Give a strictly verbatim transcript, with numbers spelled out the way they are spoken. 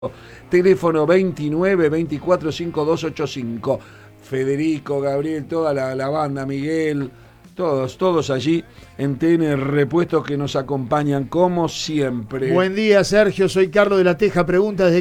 Teléfono veintinueve veinticuatro cincuenta y dos ochenta y cinco. Federico, Gabriel, toda la, la banda, Miguel, todos, todos allí en T N Repuestos que nos acompañan como siempre. Buen día, Sergio. Soy Carlos de la Teja. Pregunta desde